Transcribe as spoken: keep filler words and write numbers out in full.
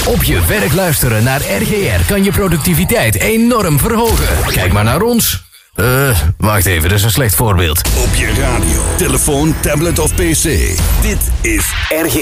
Op je werk luisteren naar R G R kan je productiviteit enorm verhogen. Kijk maar naar ons. Eh, uh, wacht even, dat is een slecht voorbeeld. Op je radio, telefoon, tablet of pc. Dit is R G